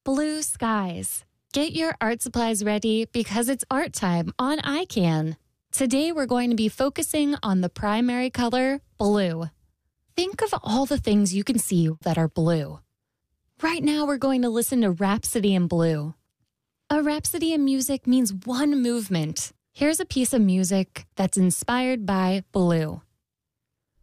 Blue skies. Get your art supplies ready because it's art time on iCan. Today we're going to be focusing on the primary color, blue. Think of all the things you can see that are blue. Right now we're going to listen to Rhapsody in Blue. A rhapsody in music means one movement. Here's a piece of music that's inspired by blue.